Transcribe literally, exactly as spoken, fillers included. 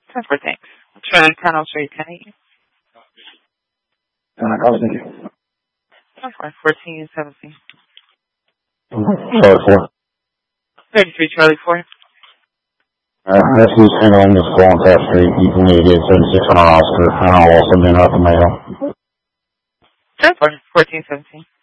ten four, thanks. Trying Colonel Street, Kenny. Uh, I was thinking. ten four, fourteen seventeen. Charlie four. thirty-three, Charlie four. Uh, this is handling this call on Taft Street. You can need to get seventy-six hundred Oscar, and I'll also be out the mail. ten four, fourteen seventeen.